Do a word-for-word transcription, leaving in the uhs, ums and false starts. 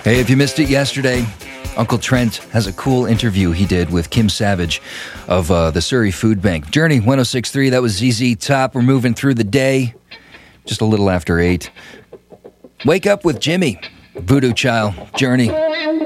Hey, if you missed it yesterday, Uncle Trent has a cool interview he did with Kim Savage of uh, the Surrey Food Bank. Journey one oh six point three, that was Z Z Top. We're moving through the day, just a little after eight. Wake up with Jimmy, Voodoo Child, Journey.